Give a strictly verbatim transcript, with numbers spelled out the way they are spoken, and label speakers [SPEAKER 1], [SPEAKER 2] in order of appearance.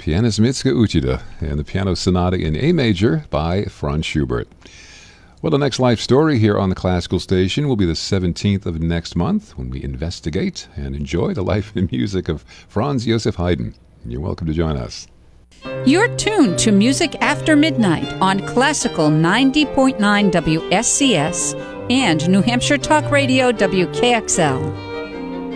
[SPEAKER 1] pianist Mitsuko Uchida and the Piano Sonata in A major by Franz Schubert. Well, the next life story here on the Classical Station will be the seventeenth of next month when we investigate and enjoy the life and music of Franz Joseph Haydn. You're welcome to join us.
[SPEAKER 2] You're tuned to Music After Midnight on Classical ninety point nine W S C S and New Hampshire Talk Radio W K X L.